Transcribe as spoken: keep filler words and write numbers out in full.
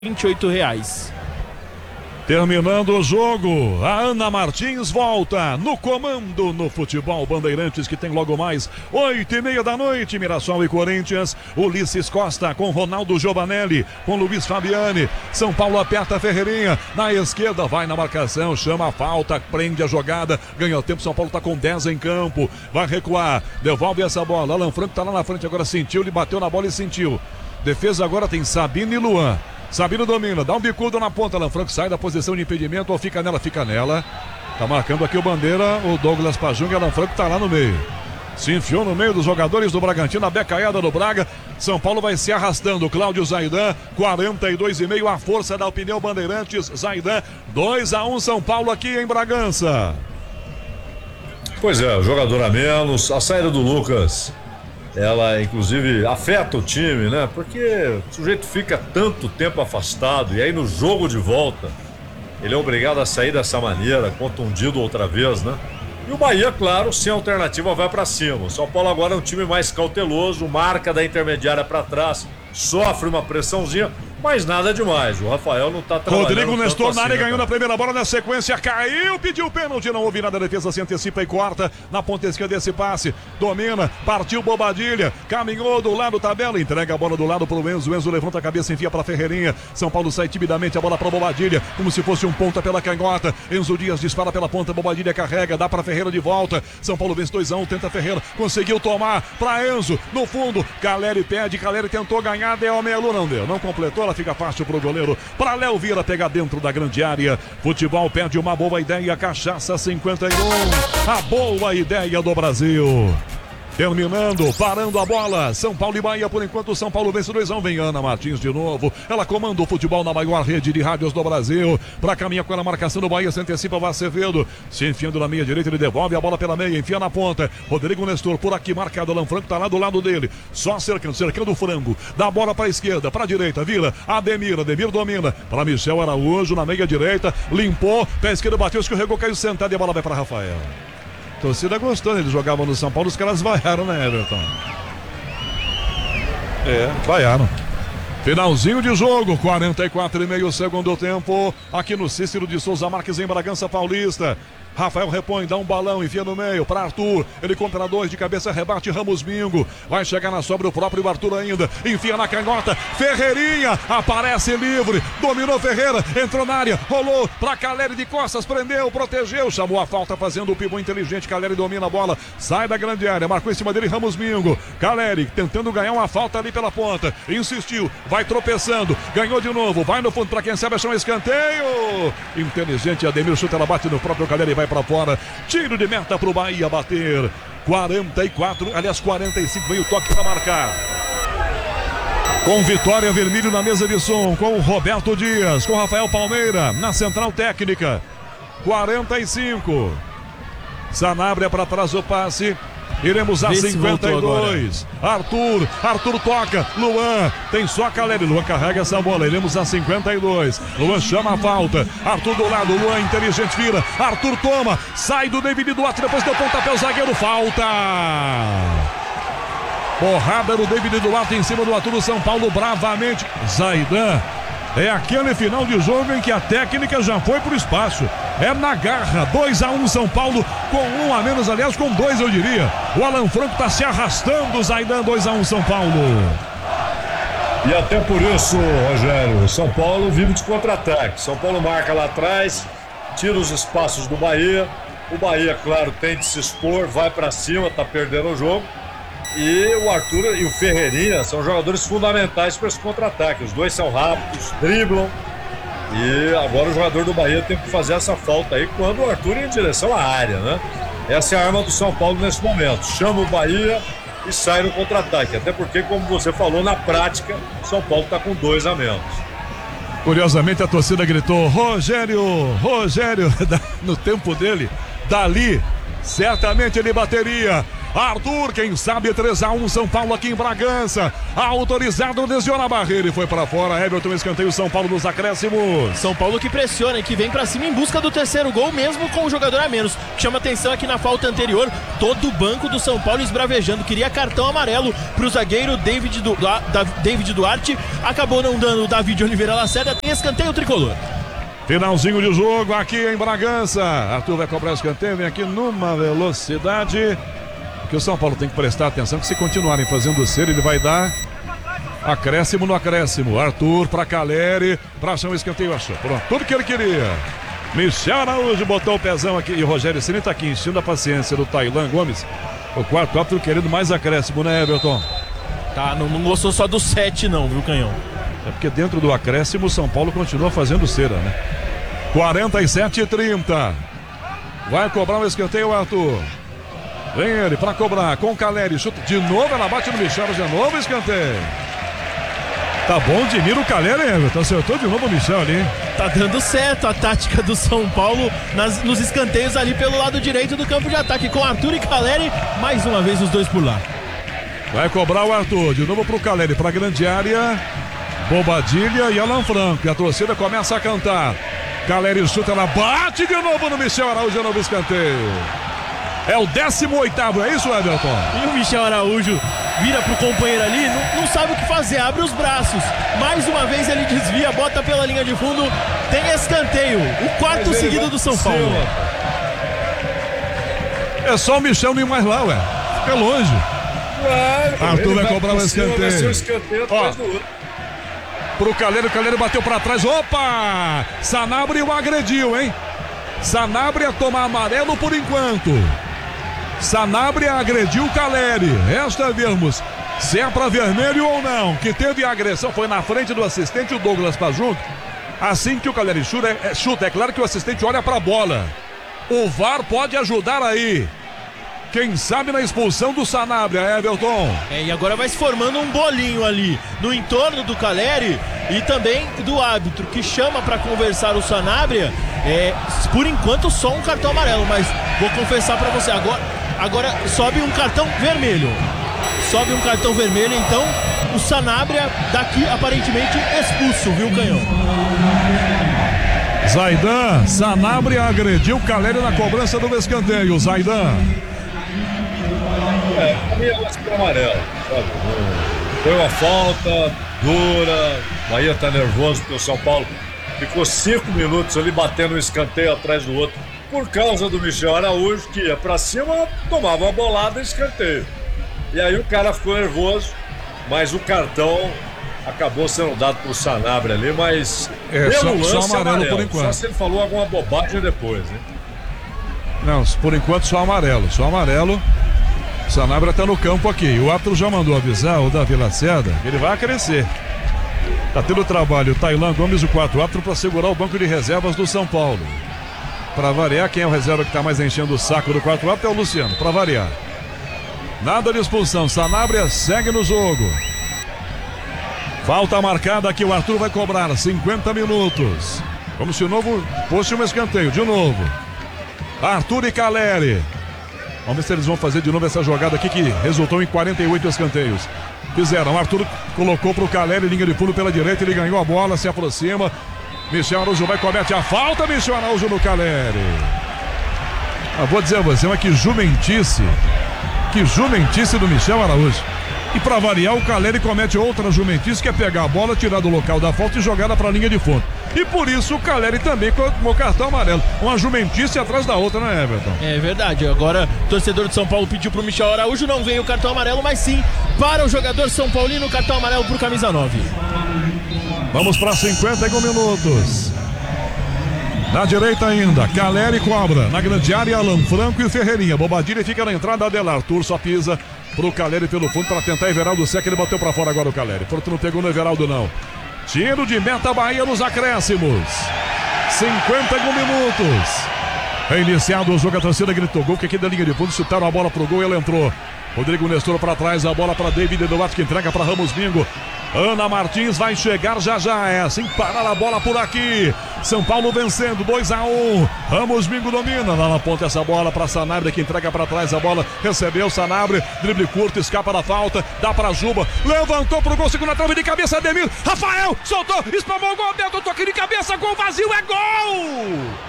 vinte e oito reais. Terminando o jogo, a Ana Martins volta no comando no Futebol Bandeirantes, que tem logo mais oito e meia da noite, Mirassol e Corinthians. Ulisses Costa com Ronaldo Giovanelli, com Luiz Fabiani. São Paulo aperta a Ferreirinha, na esquerda vai na marcação, chama a falta, prende a jogada, ganha tempo. São Paulo tá com dez em campo, vai recuar, devolve essa bola. Alan Franco tá lá na frente, agora sentiu, ele bateu na bola e sentiu. Defesa agora tem Sabino e Luan. Sabino domina, dá um bicudo na ponta, Alan Franco sai da posição de impedimento, ou fica nela, fica nela. Tá marcando aqui o bandeira, o Douglas Pajung, Alan Franco tá lá no meio. Se enfiou no meio dos jogadores do Bragantino, a becaiada do Braga. São Paulo vai se arrastando, Cláudio Zaidan, quarenta e dois e meio, a força da opinião Bandeirantes, Zaidan, dois a um São Paulo aqui em Bragança. Pois é, jogador a menos, a saída do Lucas, ela inclusive afeta o time, né? Porque o sujeito fica tanto tempo afastado e aí no jogo de volta ele é obrigado a sair dessa maneira, contundido outra vez, né? E o Bahia, claro, sem alternativa vai pra cima. O São Paulo agora é um time mais cauteloso, marca da intermediária pra trás, sofre uma pressãozinha, mas nada demais. O Rafael não tá trabalhando. Rodrigo Nestor assim, na área, né, ganhou na primeira bola, na sequência caiu, pediu pênalti, não houve nada, a defesa se antecipa e corta na ponta esquerda desse passe, domina, partiu Bobadilha, caminhou do lado tabela, entrega a bola do lado pro Enzo, Enzo levanta a cabeça, enfia pra Ferreirinha. São Paulo sai timidamente, a bola pra Bobadilha, como se fosse um ponta pela canhota. Enzo Dias dispara pela ponta, Bobadilha carrega, dá pra Ferreira de volta. São Paulo vence dois a um, tenta Ferreira, conseguiu tomar pra Enzo, no fundo, Caleri pede, Caleri tentou ganhar, deu a meia-lua, não deu, não completou, ela fica fácil pro gol. Goleiro para Léo Vieira pegar dentro da grande área. Futebol perde uma boa ideia. Cachaça cinquenta e um, a boa ideia do Brasil. Terminando, parando a bola, São Paulo e Bahia, por enquanto São Paulo vence dois a um, vem Ana Martins de novo, ela comanda o futebol na maior rede de rádios do Brasil, pra caminhar com a marcação do Bahia, se antecipa o Acevedo, se enfiando na meia direita, ele devolve a bola pela meia, enfia na ponta, Rodrigo Nestor por aqui, marcado, Alan Franco tá lá do lado dele, só cercando, cercando o frango, dá a bola pra esquerda, pra direita, vira, Ademir, Ademir domina, pra Michel Araújo na meia direita, limpou, pé esquerdo bateu, escorregou, caiu sentado e a bola vai pra Rafael. Torcida gostou, eles jogavam no São Paulo, os caras vaiaram, né, Everton? É, vaiaram. Finalzinho de jogo, quarenta e quatro e meio segundo tempo, aqui no Cícero de Souza Marques em Bragança Paulista. Rafael repõe, dá um balão, enfia no meio para Arthur, ele contra dois de cabeça, rebate Ramos Mingo, vai chegar na sobra o próprio Arthur ainda, enfia na canhota, Ferreirinha, aparece livre, dominou Ferreira, entrou na área, rolou para Caleri de costas, prendeu, protegeu, chamou a falta fazendo o pivô inteligente, Caleri domina a bola, sai da grande área, marcou em cima dele Ramos Mingo, Caleri tentando ganhar uma falta ali pela ponta, insistiu, vai tropeçando, ganhou de novo, vai no fundo para quem sabe achar um escanteio, inteligente, Ademir chuta, ela bate no próprio Caleri, vai para fora, tiro de meta pro Bahia bater, quarenta e quatro, aliás quarenta e cinco, veio o toque para marcar. Com Vitória Vermelho na mesa de som, com o Roberto Dias, com Rafael Palmeira na central técnica, quarenta e cinco, Sanabria para trás o passe, iremos a cinquenta e dois, Arthur, Arthur toca, Luan, tem só Caleri, Luan carrega essa bola, iremos a cinquenta e dois, Luan chama a falta, Arthur do lado, Luan inteligente vira, Arthur toma, sai do David Duarte, depois deu pontapé o zagueiro, falta! Porrada do David Duarte em cima do Arthur do São Paulo, bravamente, Zaidan. É aquele final de jogo em que a técnica já foi pro espaço. É na garra, dois a um São Paulo, com um a menos, aliás, com dois eu diria. O Alan Franco tá se arrastando, Zaidan, dois a um São Paulo. E até por isso, Rogério, São Paulo vive de contra-ataque. São Paulo marca lá atrás, tira os espaços do Bahia. O Bahia, claro, tem de se expor, vai pra cima, tá perdendo o jogo. E o Arthur e o Ferreirinha são jogadores fundamentais para esse contra-ataque. Os dois são rápidos, driblam. E agora o jogador do Bahia tem que fazer essa falta aí quando o Arthur ir em direção à área, né? Essa é a arma do São Paulo nesse momento. Chama o Bahia e sai no contra-ataque. Até porque, como você falou, na prática, o São Paulo está com dois a menos. Curiosamente, a torcida gritou: Rogério, Rogério, no tempo dele, dali, certamente ele bateria. Arthur, quem sabe três a um São Paulo aqui em Bragança. Autorizado, desviou na barreira e foi para fora. Everton, escanteio, São Paulo nos acréscimos. São Paulo que pressiona e que vem para cima em busca do terceiro gol, mesmo com o jogador a menos. Chama atenção aqui na falta anterior, todo o banco do São Paulo esbravejando. Queria cartão amarelo para o zagueiro David, du... da... David Duarte. Acabou não dando o David Oliveira Lacerda. Tem escanteio tricolor. Finalzinho de jogo aqui em Bragança. Arthur vai cobrar escanteio, vem aqui numa velocidade que o São Paulo tem que prestar atenção, que se continuarem fazendo ser, ele vai dar acréscimo no acréscimo. Arthur para Caleri, para achar um escanteio, achou. Pronto, tudo que ele queria. Michel Araújo botou o pezão aqui e o Rogério Ceni tá aqui enchendo a paciência do Tailan Gomes. O quarto árbitro querendo mais acréscimo, né, Everton? Tá, não, não gostou só do sete não, viu, Canhão? É porque dentro do acréscimo o São Paulo continua fazendo cera, né? quarenta e sete e trinta. Vai cobrar um escanteio, Arthur. Vem ele pra cobrar com o Caleri. Chuta de novo, ela bate no Michel. De novo, escanteio. Tá bom de mira o Caleri, Everton. Acertou de novo o Michel ali. Tá dando certo a tática do São Paulo nas, nos escanteios ali pelo lado direito do campo de ataque. Com Arthur e Caleri, mais uma vez os dois por lá. Vai cobrar o Arthur. De novo pro Caleri, pra grande área. Bobadilha e Alan Franco. E a torcida começa a cantar. Caleri chuta, ela bate de novo no Michel Araújo, de novo escanteio. É o décimo oitavo, é isso, Everton? E o Michel Araújo vira pro companheiro ali, não, não sabe o que fazer, abre os braços. Mais uma vez ele desvia, bota pela linha de fundo, tem escanteio. O quarto seguido do São Paulo. É só o Michel não ir mais lá, ué. Fica longe. Claro, Arthur vai cobrar o escanteio. Vai ser o escanteio atrás do outro. Pro Caleri, o Caleri bateu pra trás. Opa! Sanabria o agrediu, hein? Sanabria toma amarelo por enquanto. Sanabria agrediu o Caleri. Resta vermos se é pra vermelho ou não. Que teve a agressão, foi na frente do assistente, o Douglas tá junto. Assim que o Caleri chuta, é, chuta, é claro que o assistente olha pra bola. O V A R pode ajudar aí. Quem sabe na expulsão do Sanabria, Everton. É, e agora vai se formando um bolinho ali no entorno do Caleri e também do árbitro, que chama para conversar o Sanabria. É, por enquanto só um cartão amarelo, mas vou confessar para você, agora, agora sobe um cartão vermelho. Sobe um cartão vermelho, então o Sanabria daqui aparentemente expulso, viu, Canhão? Zaidan, Sanabria agrediu o Caleri na cobrança do escanteio. Zaidan. É, pra mim é para amarelo, sabe? Foi uma falta dura. O Bahia tá nervoso porque o São Paulo ficou cinco minutos ali batendo um escanteio atrás do outro por causa do Michel Araújo, que ia pra cima, tomava uma bolada e escanteio. E aí o cara ficou nervoso, mas o cartão acabou sendo dado pro Sanabria ali, mas é, pelo só, lance só amarelo, amarelo, por enquanto. Só se ele falou alguma bobagem depois, né? Não, por enquanto só amarelo, só amarelo. Sanabria tá no campo aqui. O árbitro já mandou avisar o Davi Lacerda. Ele vai crescer. Tá tendo trabalho o Tailan Gomes, o quarto árbitro, para segurar o banco de reservas do São Paulo. Para variar, quem é o reserva que tá mais enchendo o saco do quarto árbitro é o Luciano, para variar. Nada de expulsão. Sanabria segue no jogo. Falta marcada aqui, o Arthur vai cobrar cinquenta minutos. Como se o novo fosse um escanteio, de novo. Arthur e Caleri. Vamos ver se eles vão fazer de novo essa jogada aqui que resultou em quarenta e oito escanteios. Fizeram, Arthur colocou pro Caleri, linha de fundo pela direita, ele ganhou a bola, se aproxima. Michel Araújo vai, comete a falta, Michel Araújo no Caleri. Ah, vou dizer a você, mas que jumentice. Que jumentice do Michel Araújo. E para variar, o Caleri comete outra jumentice, que é pegar a bola, tirar do local da falta e jogar ela para a linha de fundo. E por isso o Caleri também tomou cartão amarelo. Uma jumentice atrás da outra, né, Everton? É verdade. Agora o torcedor de São Paulo pediu pro Michel Araújo, não veio o cartão amarelo, mas sim para o jogador São Paulino, cartão amarelo pro camisa nove. Vamos para cinquenta e um minutos. Na direita ainda, Caleri cobra. Na grande área, Alan Franco e Ferreirinha. Bobadilha fica na entrada dela. Arthur só pisa pro Caleri pelo fundo para tentar Everaldo Seca. Ele bateu para fora agora o Caleri. Porto não pegou no Everaldo, não. Tiro de meta, Bahia nos acréscimos. cinquenta e um minutos. É iniciado o jogo, a torcida gritou gol, que aqui da linha de fundo chutaram a bola pro gol e ela entrou. Rodrigo Nestor para trás, a bola para David Eduardo, que entrega para Ramos Bingo. Ana Martins vai chegar já já. É assim, parar a bola por aqui. São Paulo vencendo, dois a um. Ramos Mingo domina. Lá na ponta essa bola para Sanabria, que entrega para trás a bola. Recebeu Sanabria. Drible curto, escapa da falta. Dá para Juba. Levantou pro gol, segunda trave de cabeça. Ademir. Rafael soltou, espalmou o gol. Aberto, toque de cabeça. Gol vazio, é gol!